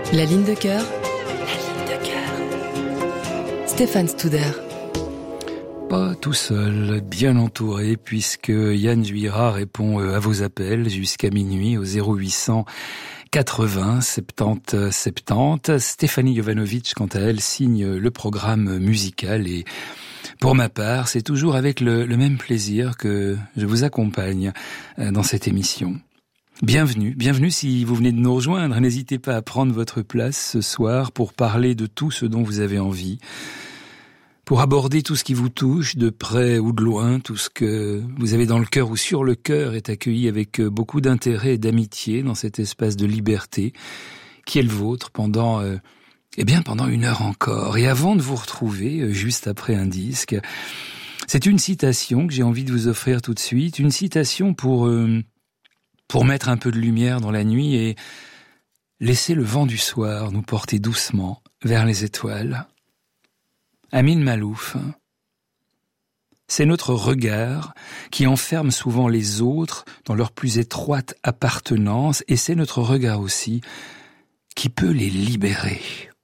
La ligne de cœur. La ligne de cœur. Stéphane Studer. Pas tout seul, bien entouré, puisque Yann Juira répond à vos appels jusqu'à minuit au 0800 80 70 70. Stéphanie Jovanovic, quant à elle, signe le programme musical et pour ma part, c'est toujours avec le même plaisir que je vous accompagne dans cette émission. Bienvenue si vous venez de nous rejoindre. N'hésitez pas à prendre votre place ce soir pour parler de tout ce dont vous avez envie, pour aborder tout ce qui vous touche, de près ou de loin, tout ce que vous avez dans le cœur ou sur le cœur est accueilli avec beaucoup d'intérêt et d'amitié dans cet espace de liberté qui est le vôtre pendant 1 heure encore. Et avant de vous retrouver, juste après un disque, c'est une citation que j'ai envie de vous offrir tout de suite, une citation pour mettre un peu de lumière dans la nuit et laisser le vent du soir nous porter doucement vers les étoiles. Amin Maalouf. C'est notre regard qui enferme souvent les autres dans leur plus étroite appartenance, et c'est notre regard aussi qui peut les libérer.